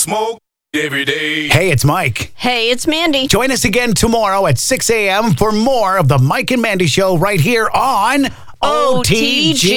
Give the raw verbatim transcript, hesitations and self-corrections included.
smoke every day. Hey, it's Mike. Hey, it's Mandy. Join us again tomorrow at six a.m. for more of the Mike and Mandy Show right here on O T G.